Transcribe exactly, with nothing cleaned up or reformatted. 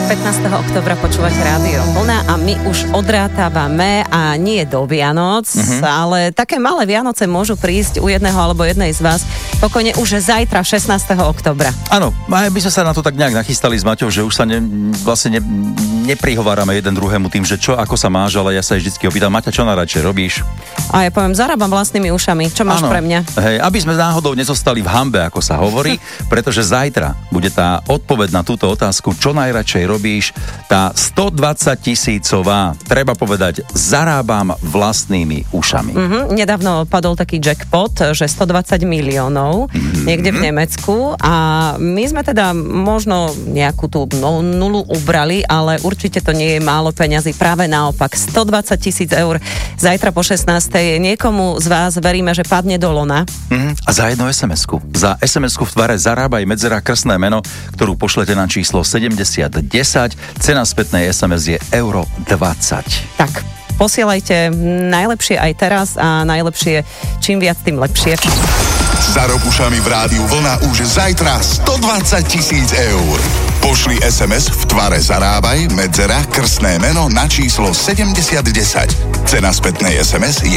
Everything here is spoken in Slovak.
pätnásteho októbra počúvať Rádio Vlna a my už odrátavame a nie do Vianoc, uh-huh. ale také malé Vianoce môžu prísť u jedného alebo jednej z vás pokojne už zajtra, šestnásteho októbra. Áno, my sme sa na to tak nejak nachystali s Maťou, že už sa ne, vlastne ne, neprihovárame jeden druhému tým, že čo, ako sa máš, ale ja sa vždycky opýtam, Maťa, čo najradšej robíš? A ja poviem, zarábam vlastnými ušami, čo máš ano, pre mňa? Hej, aby sme náhodou nezostali v hanbe, ako sa hovorí, pretože zajtra bude tá odpoveď na túto otázku, čo najradšej robíš, tá stodvadsať tisícová, treba povedať, zarábam vlastnými ušami. Mm-hmm. Nedávno padol taký jackpot, že stodvadsať miliónov mm-hmm. niekde v Nemecku a my sme teda možno nejakú tú nulu ubrali, ale určite to nie je málo peňazí, práve naopak, stodvadsať tisíc eur zajtra po šestnástej niekomu z vás veríme, že padne do lona. Mm-hmm. A za jednu es em esku. Za es em esku v tvare zarábaj medzera krstné meno, ktorú pošlete na číslo sedemdesiat desať. Cena spätnej es em es je euro dvadsať. Tak, posielajte najlepšie aj teraz a najlepšie, čím viac, tým lepšie. Zarob ušami v Rádiu Vlna už zajtra stodvadsať tisíc eur. Pošli es em es v tvare zarábaj, medzera, krstné meno na číslo sedemdesiat desať. Cena spätnej es em es je